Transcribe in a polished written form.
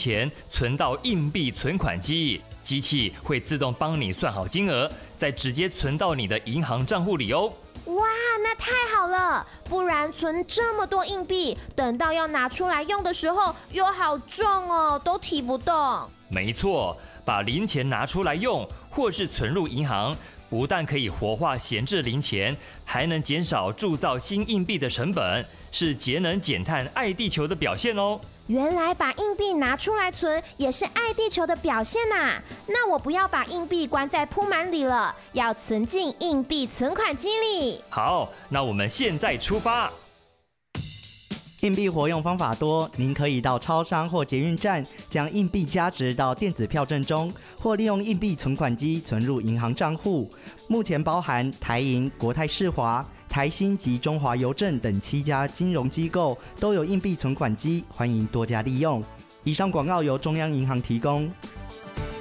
钱存到硬币存款机，机器会自动帮你算好金额，再直接存到你的银行账户里哦。 哇，那太好了！不然存这么多硬币，等到要拿出来用的时候，又好重哦，都提不动。 没错，把零钱拿出来用，或是存入银行，不但可以活化闲置零钱，还能减少铸造新硬币的成本，是节能减碳、爱地球的表现哦。 原来把硬币拿出来存也是爱地球的表现啊！那我不要把硬币关在铺满里了，要存进硬币存款机里。 好，那我们现在出发。 硬币活用方法多，您可以到超商或捷运站将硬币加值到电子票证中，或利用硬币存款机存入银行账户。目前包含台银、国泰世华、台新及中华邮政等7家金融机构都有硬币存款机，欢迎多加利用。以上广告由中央银行提供。